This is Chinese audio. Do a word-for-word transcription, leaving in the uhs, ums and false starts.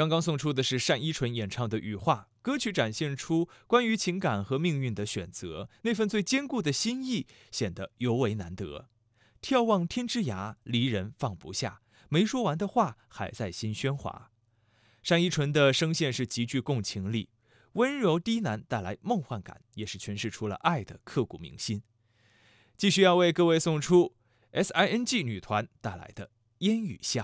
刚刚送出的是单依纯演唱的《羽化》，歌曲展现出关于情感和命运的选择，那份最坚固的心意显得尤为难得。眺望天之涯，离人放不下，没说完的话还在心喧哗。单依纯的声线是极具共情力，温柔低喃带来梦幻感，也是诠释出了爱的刻骨铭心。继续要为各位送出 S I N G 女团带来的《烟雨下》。